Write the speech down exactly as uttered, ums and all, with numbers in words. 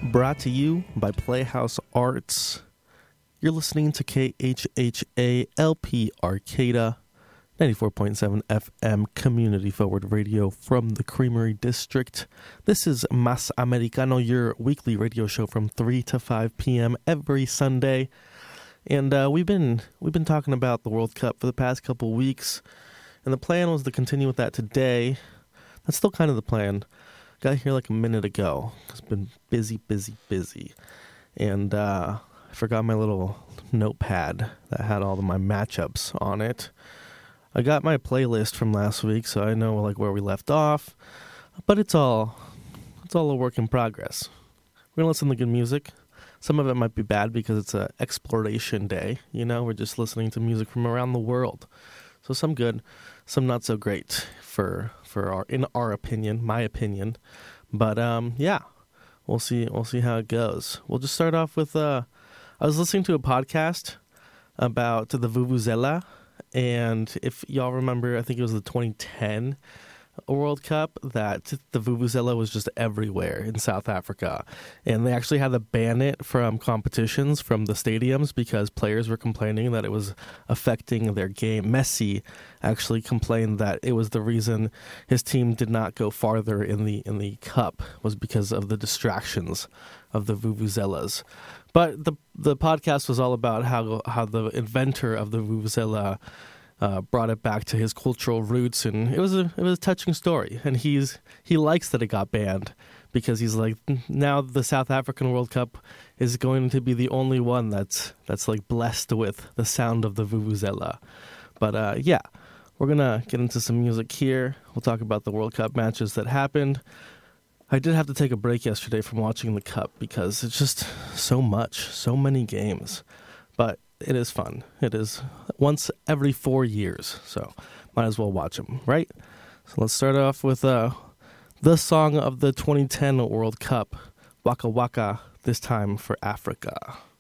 Brought to you by Playhouse Arts. You're listening to K H H A L P Arcata, ninety-four point seven F M Community Forward Radio from the Creamery District. This is Mas Americano, your weekly radio show from three to five p.m. every Sunday. And uh, we've been we've been talking about the World Cup for the past couple weeks, and the plan was to continue with that today. That's still kind of the plan. Got here like a minute ago. It's been busy, busy, busy. And uh, I forgot my little notepad that had all of my matchups on it. I got my playlist from last week, so I know like where we left off. But it's all it's all a work in progress. We're going to listen to good music. Some of it might be bad because it's an exploration day. You know, we're just listening to music from around the world. So some good, some not so great for for our in our opinion, my opinion. But um, yeah, we'll see we'll see how it goes. We'll just start off with uh, I was listening to a podcast about the Vuvuzela, and if y'all remember, I think it was the twenty ten World Cup, that the Vuvuzela was just everywhere in South Africa, and they actually had to ban it from competitions from the stadiums because players were complaining that it was affecting their game. Messi actually complained that it was the reason his team did not go farther in the in the cup was because of the distractions of the Vuvuzelas. But the the podcast was all about how how the inventor of the Vuvuzela Uh, brought it back to his cultural roots, and it was a it was a touching story. And he's he likes that it got banned because he's like, now the South African World Cup is going to be the only one that's that's like blessed with the sound of the Vuvuzela. But uh, yeah, we're gonna get into some music here. We'll talk about the World Cup matches that happened. I did have to take a break yesterday from watching the Cup because it's just so much, so many games, but it is fun. It is once every four years, so might as well watch them, right? So let's start off with uh, the song of the twenty ten World Cup, Waka Waka, this time for Africa.